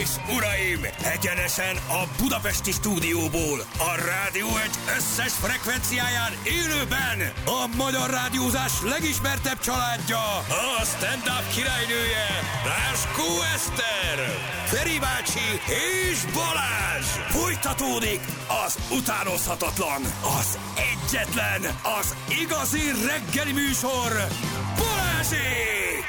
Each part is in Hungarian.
és uraim, egyenesen a budapesti stúdióból, a Rádió Egy összes frekvenciáján élőben a magyar rádiózás legismertebb családja, a stand-up királynője, Ráskó Eszter, Feri bácsi és Balázs. Folytatódik az utánozhatatlan, az egyetlen, az igazi reggeli műsor, Balázsék!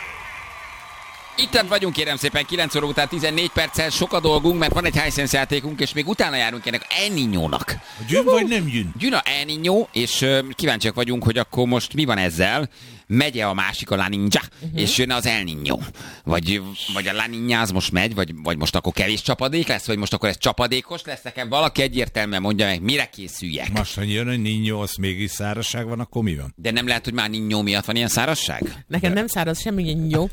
Itt vagyunk, kérem szépen, 9 óra után 14 perccel, sok a dolgunk, mert van egy Hisense játékunk, és még utána járunk ennek El Niñónak. Jön vagy nem jön? Jön a El Niño, és kíváncsiak vagyunk, hogy akkor most mi van ezzel. Megye a másik, a La Niña, és jön az El Niño. Vagy a La Niña az most megy, vagy most akkor kevés csapadék lesz, vagy most akkor ez csapadékos lesz? Nekem valaki egyértelműen mondja meg, mire készüljek. Most, ha jön a Niño, az mégis szárazság van, akkor mi van? De nem lehet, hogy már Niño miatt van ilyen szárazság? Nekem nem száraz semmi Niño.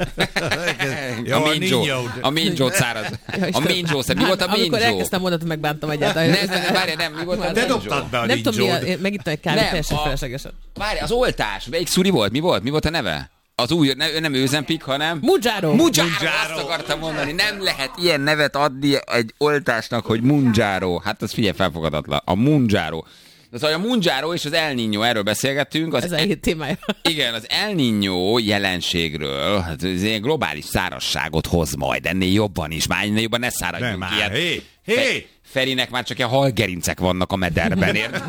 A Minjót száraz. A Minjó, mi volt a Minjó? Amikor elkezdtem mondatot, megbántam egyáltalán. Várj, nem, mi volt a Te dobtad be a Nem tudom, megittem egy kávét, Nem, teljesen feleslegesen. Várj, az oltás, melyik szuri volt? Mi volt a neve? Az új, nem Ozempic, hanem... Mounjaro, azt akartam mondani. Nem lehet ilyen nevet adni egy oltásnak, hogy Mounjaro. Hát az figyelj, felfogadatlan. A Mounjaro. Szóval a Mounjaro és az El Niño, erről beszélgettünk. Ez a hét témája. Igen, az El Niño jelenségről, hát ez ilyen globális szárazságot hoz majd. Ennél jobban is. Már ennél jobban ne száradjunk ilyet. Hé! Ferinek már csak ilyen halgerincek vannak a mederben, érted?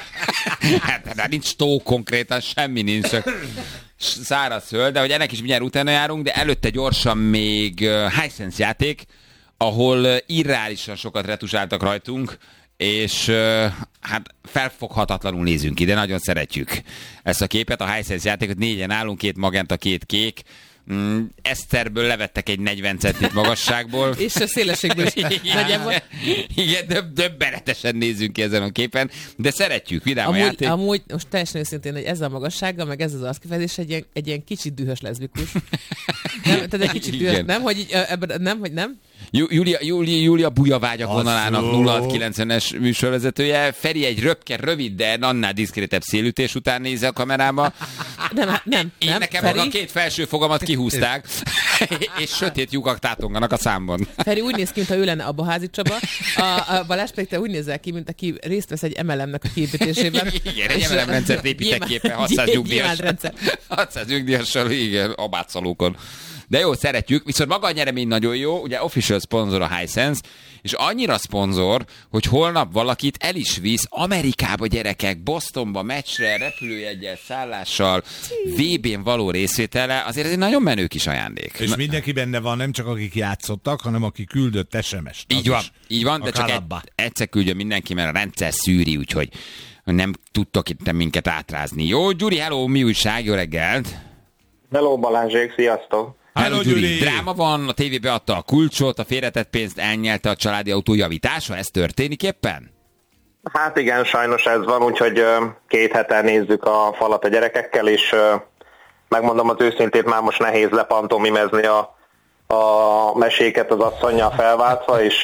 Hát nincs tó konkrétan, semmi nincs, csak száraz föld, de hogy ennek is mindjárt utána járunk, de előtte gyorsan még Hisense játék, ahol irreálisan sokat retusáltak rajtunk, és hát felfoghatatlanul nézünk ki, de nagyon szeretjük ezt a képet, a Hisense játékot, 4-en állunk, 2 magenta, 2 kék, Eszterből levettek egy 40 centit magasságból. És a szélességből is nagyjából. Igen, döbbenetesen nézünk ki ezen a képen, de szeretjük, vidám a játék. Amúgy most teljesen őszintén, hogy ezzel a magassággal, meg ez az arckifejezés egy ilyen kicsit dühös leszbikus. Nem, tehát egy kicsit dühös, nem? Hogy így, ebben, nem, hogy nem? Júlia Bujavágyak vonalának 0690-es műsorvezetője. Feri egy rövid, de annál diszkrétebb szélütés után néz a kamerába. Nem. Én nekem Feri... a 2 felső fogamat kihúzták, és sötét lyukak tátonganak a számban. Feri úgy néz ki, mintha ő lenne a Boházi Csaba. A Balázs pedig te úgy nézel ki, mint aki részt vesz egy MLM-nek a kiépítésében. Igen, egy MLM rendszert építek képen 600 nyugdíjassal, igen, abátszalókon. De jó, szeretjük, viszont maga a nyeremény nagyon jó, ugye official szponzor a Hisense, és annyira szponzor, hogy holnap valakit el is visz Amerikába, gyerekek, Bostonba, meccsre, repülőjeggyel, szállással, VB-n való részvétele, azért ez egy nagyon menő kis ajándék. És mindenki benne van, nem csak akik játszottak, hanem aki küldött SMS-t. Így van, de csak egyszer küldjön mindenki, mert a rendszer szűri, úgyhogy nem tudtok itt minket átrázni. Jó, Gyuri, hello, mi újság, jó reggelt! Hello Balázsék, sziasztok! Hello, Gyuri! Dráma van, a tévé beadta a kulcsot, a félretett pénzt elnyelte a családi autó javítása, ez történik éppen? Hát igen, sajnos ez van, úgyhogy 2 hete nézzük a falat a gyerekekkel, és megmondom az őszintét, már most nehéz lepantomimezni a meséket az asszonnyal felváltva, és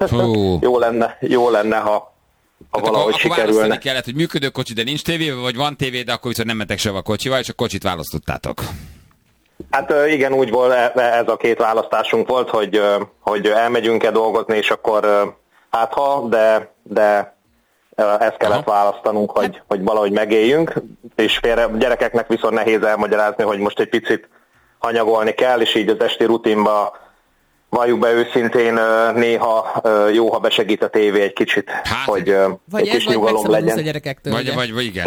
jó lenne, ha valahogy sikerülne. Választani kellett, hogy működő kocsi, de nincs tévé, vagy van tévé, de akkor viszont nem mentek sehova a kocsival, és a kocsit választottátok. Hát igen, úgy volt, ez a 2 választásunk volt, hogy elmegyünk-e dolgozni, és akkor de ezt kellett választanunk, hogy valahogy megéljünk, és gyerekeknek viszont nehéz elmagyarázni, hogy most egy picit hanyagolni kell, és így az esti rutinba valljuk be őszintén, néha jó, ha besegít a tévé egy kicsit, hogy egy kis nyugalom legyen. A gyerekektől, vagy igen.